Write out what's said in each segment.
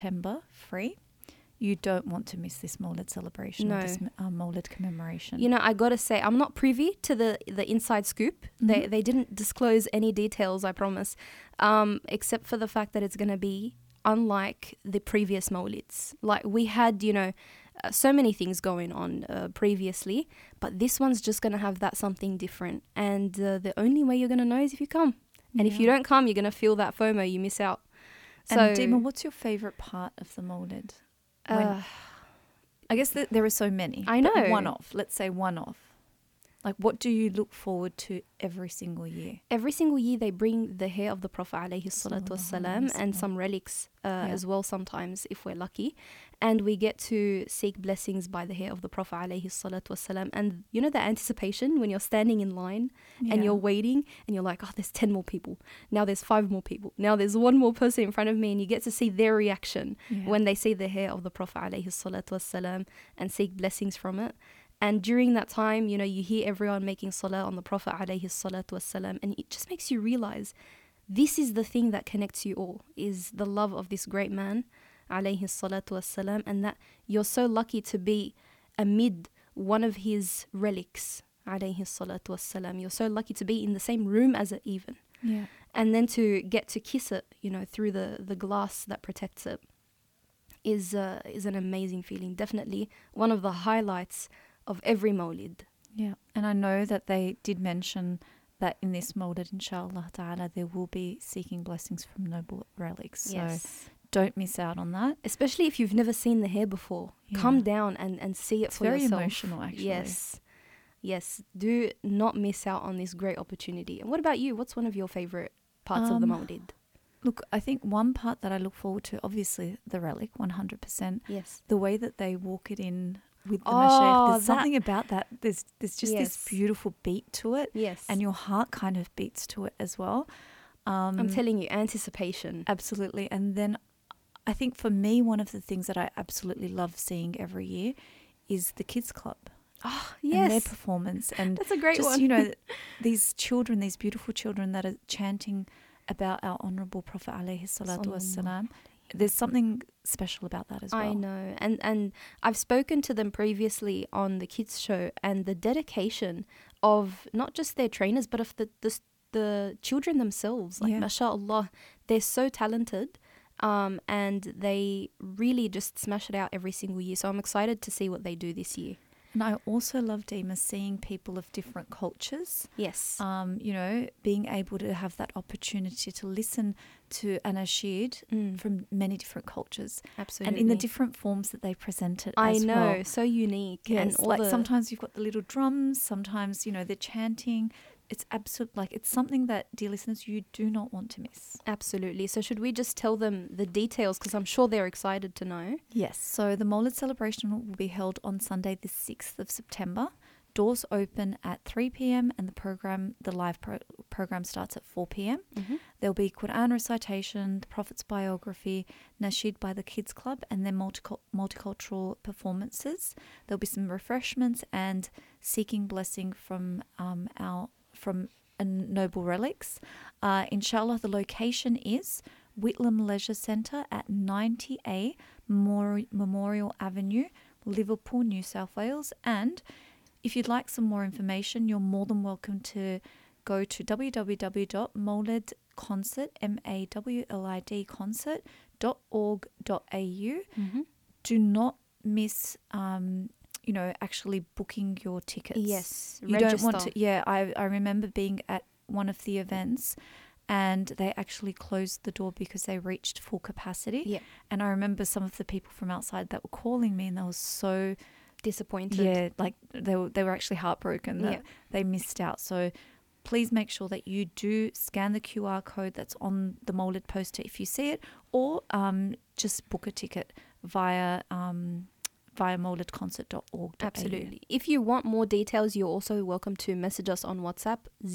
September free. You don't want to miss this Mawlid celebration or this Mawlid commemoration. You know, I got to say, I'm not privy to the inside scoop. Mm-hmm. They didn't disclose any details, I promise, except for the fact that it's going to be unlike the previous Mawlids. Like, we had, you know, so many things going on previously, but this one's just going to have that something different. And the only way you're going to know is if you come. And if you don't come, you're going to feel that FOMO, you miss out. So, and Dima, what's your favourite part of the Mawlid? I guess there are so many. I know. One-off. Let's say one-off. Like, what do you look forward to every single year? Every single year they bring the hair of the Prophet alayhi salatu wassalam and some relics as well sometimes if we're lucky. And we get to seek blessings by the hair of the Prophet alayhi salatu wassalam. And you know the anticipation when you're standing in line and you're waiting and you're like, oh, there's 10 more people. Now there's 5 more people. Now there's one more person in front of me, and you get to see their reaction when they see the hair of the Prophet alayhi salatu wassalam and seek blessings from it. And during that time, you know, you hear everyone making salah on the Prophet alayhi salatu wassalam, and it just makes you realize this is the thing that connects you all, is the love of this great man alayhi salatu wassalam, and that you're so lucky to be amid one of his relics alayhi salatu wassalam. You're so lucky to be in the same room as it even. Yeah. And then to get to kiss it, you know, through the glass that protects it is an amazing feeling. Definitely one of the highlights of every Mawlid. Yeah, and I know that they did mention that in this Mawlid, inshallah ta'ala, there will be seeking blessings from noble relics. So don't miss out on that. Especially if you've never seen the hair before. Yeah. Come down and see it for yourself. It's very emotional, actually. Yes. Do not miss out on this great opportunity. And what about you? What's one of your favorite parts of the Mawlid? Look, I think one part that I look forward to, obviously the relic, 100%. Yes. The way that they walk it in with the mashaykh, there's something about that. There's just this beautiful beat to it. Yes. And your heart kind of beats to it as well. I'm telling you, anticipation. Absolutely. And then I think for me, one of the things that I absolutely love seeing every year is the Kids Club. Oh, yes. And their performance. And that's a great one. You know, these children, these beautiful children that are chanting about our honourable Prophet alayhi salatu wassalam. There's something special about that as well. I know. And I've spoken to them previously on the kids show, and the dedication of not just their trainers, but of the children themselves. Like, mashallah, they're so talented. And they really just smash it out every single year. So I'm excited to see what they do this year. And I also love, Dima, seeing people of different cultures. Yes. You know, being able to have that opportunity to listen to an anashid from many different cultures. Absolutely. And in the different forms that they present it as well. I know, well. So unique. Yes, and like sometimes you've got the little drums, sometimes, you know, they're chanting. It's it's something that, dear listeners, you do not want to miss. Absolutely. So should we just tell them the details, because I'm sure they're excited to know? Yes. So the Mawlid celebration will be held on Sunday the 6th of September. Doors open at 3 p.m. and the live program starts at 4 p.m. Mm-hmm. There'll be Quran recitation, the Prophet's biography, Nasheed by the Kids Club, and then multicultural performances. There'll be some refreshments and seeking blessing from noble relics. Inshallah, the location is Whitlam Leisure Centre at 90A Memorial Avenue, Liverpool, New South Wales. And if you'd like some more information, you're more than welcome to go to www.mawlidconcert.org.au. Mm-hmm. Do not miss actually booking your tickets. Yes, you register. Don't want to. Yeah, I remember being at one of the events, and they actually closed the door because they reached full capacity. Yeah, and I remember some of the people from outside that were calling me, and they were so disappointed. Yeah, like they were actually heartbroken that they missed out. So please make sure that you do scan the QR code that's on the Mawlid poster if you see it, or just book a ticket via mawlidconcert.org.au. Absolutely. If you want more details, you're also welcome to message us on WhatsApp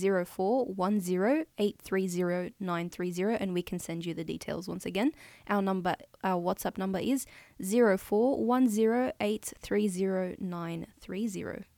0410830930, and we can send you the details once again. Our WhatsApp number is 0410830930.